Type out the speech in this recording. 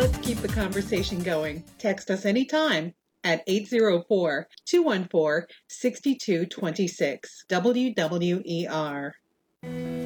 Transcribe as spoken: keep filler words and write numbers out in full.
Let's keep the conversation going. Text us anytime at eight zero four, two one four, six two two six. W W E R.